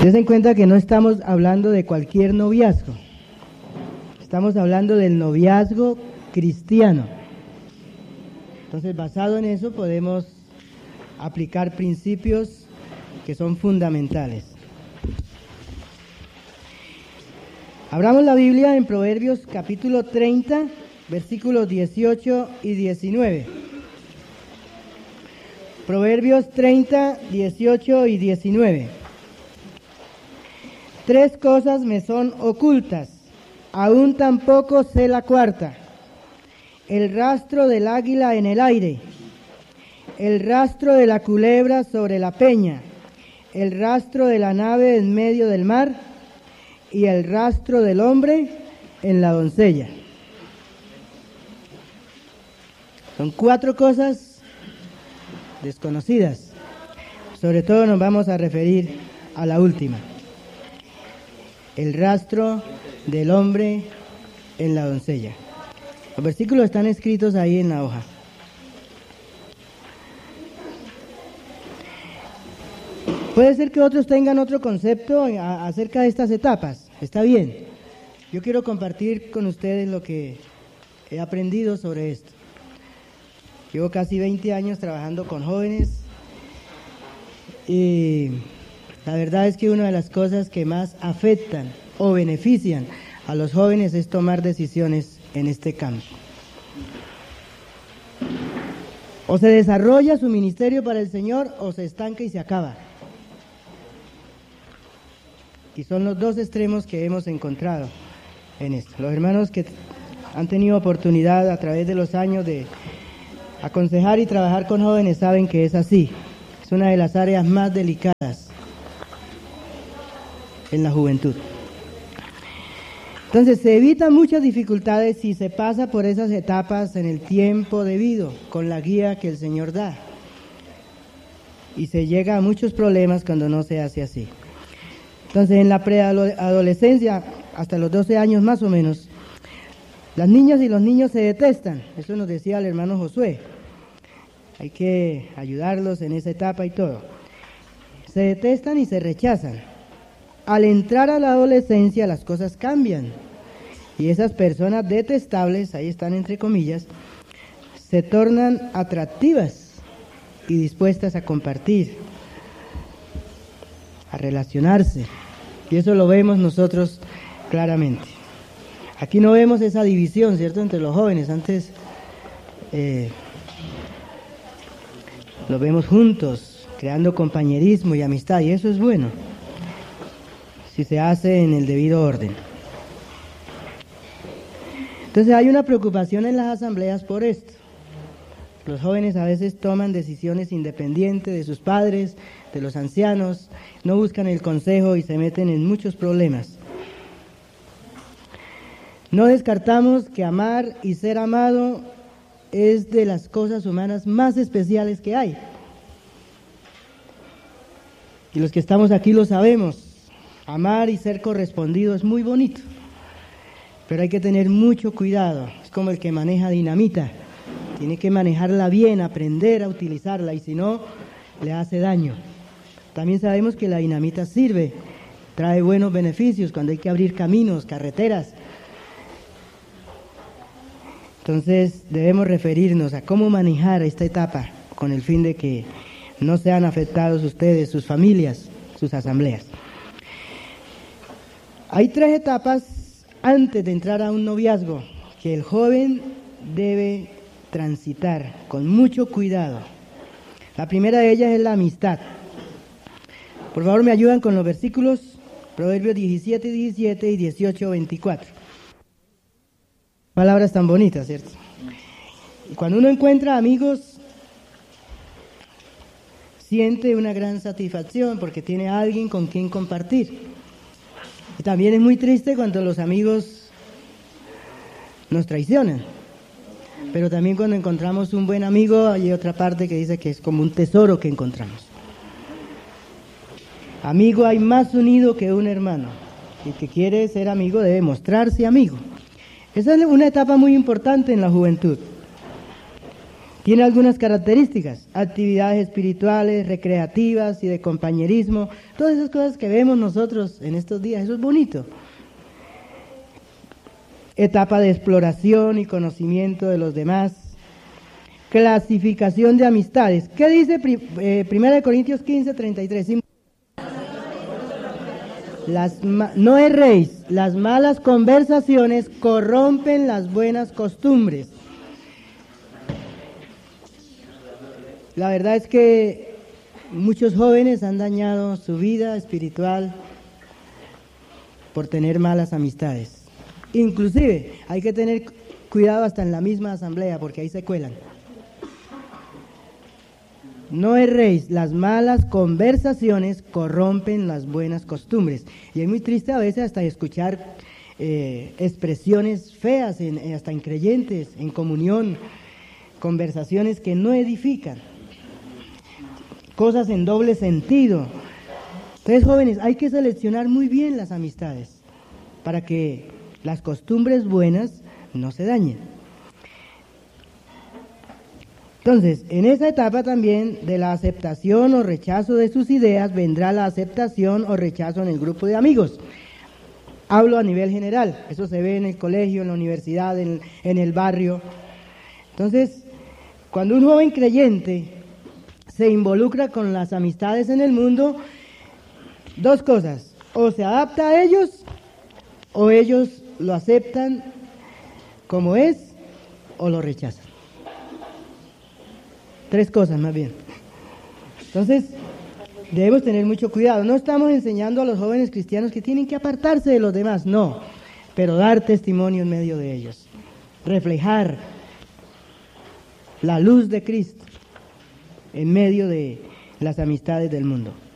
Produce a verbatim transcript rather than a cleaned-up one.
Dense en cuenta que no estamos hablando de cualquier noviazgo. Estamos hablando del noviazgo cristiano. Entonces, basado en eso, podemos aplicar principios que son fundamentales. Abramos la Biblia en Proverbios capítulo treinta, versículos dieciocho y diecinueve. Proverbios treinta, dieciocho y diecinueve. Tres cosas me son ocultas, aún tampoco sé la cuarta. El rastro del águila en el aire, el rastro de la culebra sobre la peña, el rastro de la nave en medio del mar y el rastro del hombre en la doncella. Son cuatro cosas desconocidas. Sobre todo nos vamos a referir a la última. El rastro del hombre en la doncella. Los versículos están escritos ahí en la hoja. Puede ser que otros tengan otro concepto a, acerca de estas etapas. Está bien. Yo quiero compartir con ustedes lo que he aprendido sobre esto. Llevo casi veinte años trabajando con jóvenes y la verdad es que una de las cosas que más afectan o benefician a los jóvenes es tomar decisiones en este campo. O se desarrolla su ministerio para el Señor o se estanca y se acaba. Y son los dos extremos que hemos encontrado en esto. Los hermanos que han tenido oportunidad a través de los años de aconsejar y trabajar con jóvenes saben que es así. Es una de las áreas más delicadas en la juventud. Entonces se evitan muchas dificultades si se pasa por esas etapas en el tiempo debido, con la guía que el Señor da. Y se llega a muchos problemas cuando no se hace así. Entonces en la preadolescencia, hasta los doce años más o menos, las niñas y los niños se detestan. Eso nos decía el hermano Josué. Hay que ayudarlos en esa etapa y todo. Se detestan y se rechazan. Al entrar a la adolescencia las cosas cambian. Y esas personas detestables, ahí están entre comillas, se tornan atractivas y dispuestas a compartir, a relacionarse. Y eso lo vemos nosotros claramente. Aquí no vemos esa división, ¿cierto?, entre los jóvenes. Antes eh, los vemos juntos, creando compañerismo y amistad, y eso es bueno, si se hace en el debido orden. Entonces hay una preocupación en las asambleas por esto. Los jóvenes a veces toman decisiones independientes de sus padres, de los ancianos, no buscan el consejo y se meten en muchos problemas. No descartamos que amar y ser amado es de las cosas humanas más especiales que hay. Y los que estamos aquí lo sabemos. Amar y ser correspondido es muy bonito, pero hay que tener mucho cuidado. Es como el que maneja dinamita. Tiene que manejarla bien, aprender a utilizarla, y si no, le hace daño. También sabemos que la dinamita sirve, trae buenos beneficios cuando hay que abrir caminos, carreteras. Entonces debemos referirnos a cómo manejar esta etapa con el fin de que no sean afectados ustedes, sus familias, sus asambleas. Hay tres etapas antes de entrar a un noviazgo que el joven debe transitar con mucho cuidado. La primera de ellas es la amistad. Por favor, me ayudan con los versículos, Proverbios diecisiete, diecisiete y dieciocho, veinticuatro. Palabras tan bonitas, ¿cierto? Y cuando uno encuentra amigos, siente una gran satisfacción porque tiene a alguien con quien compartir. Y también es muy triste cuando los amigos nos traicionan. Pero también cuando encontramos un buen amigo, hay otra parte que dice que es como un tesoro que encontramos. Amigo hay más unido que un hermano. Y el que quiere ser amigo debe mostrarse amigo. Esa es una etapa muy importante en la juventud. Tiene algunas características: actividades espirituales, recreativas y de compañerismo, todas esas cosas que vemos nosotros en estos días, eso es bonito. Etapa de exploración y conocimiento de los demás. Clasificación de amistades. ¿Qué dice eh, primera de Corintios quince, treinta y tres? Las, no erréis, las malas conversaciones corrompen las buenas costumbres. La verdad es que muchos jóvenes han dañado su vida espiritual por tener malas amistades. Inclusive hay que tener cuidado hasta en la misma asamblea, porque ahí se cuelan. No erréis, las malas conversaciones corrompen las buenas costumbres. Y es muy triste a veces hasta escuchar eh, expresiones feas, en, hasta en creyentes, en comunión, conversaciones que no edifican, cosas en doble sentido. Entonces, jóvenes, hay que seleccionar muy bien las amistades para que las costumbres buenas no se dañen. Entonces, en esa etapa también de la aceptación o rechazo de sus ideas, vendrá la aceptación o rechazo en el grupo de amigos. Hablo a nivel general, eso se ve en el colegio, en la universidad, en, en el barrio. Entonces, cuando un joven creyente se involucra con las amistades en el mundo, dos cosas: o se adapta a ellos, o ellos lo aceptan como es, o lo rechazan. Tres cosas más bien. Entonces, debemos tener mucho cuidado. No estamos enseñando a los jóvenes cristianos que tienen que apartarse de los demás, no, pero dar testimonio en medio de ellos, reflejar la luz de Cristo en medio de las amistades del mundo.